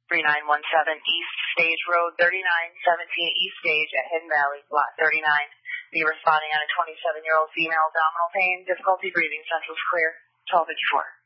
3917 East Stage Road, 3917 East Stage at Hidden Valley, Lot 39. Be responding on a 27-year-old female, abdominal pain, difficulty breathing, central's clear, 1254.